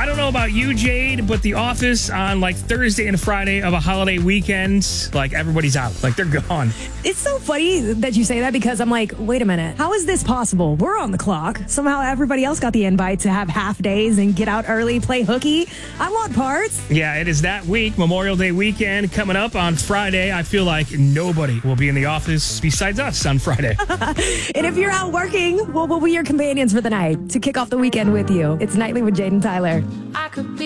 don't know about you, Jade, but the office on like Thursday and Friday of a holiday weekend, like everybody's out. Like they're gone. It's so funny that you say that because I'm like, wait a minute. How is this possible? We're on the clock. Somehow everybody else got the invite to have half days and get out early, play hooky. I want parts. Yeah, it is that week, Memorial Day weekend coming up on Friday. I feel like nobody will be in the office besides us on Friday. And if you're out working, what will be your companions for the night to kick off the weekend with you? It's Nightly with Jade and Tyler. I could be